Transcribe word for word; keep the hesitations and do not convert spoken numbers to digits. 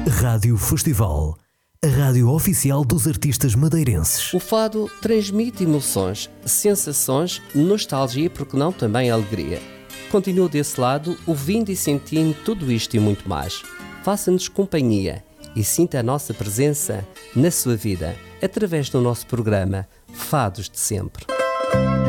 Rádio Festival, a rádio oficial dos artistas madeirenses. O fado transmite emoções, sensações, nostalgia e, por que não, também alegria. Continue desse lado, ouvindo e sentindo tudo isto e muito mais. Faça-nos companhia e sinta a nossa presença na sua vida, através do nosso programa Fados de Sempre.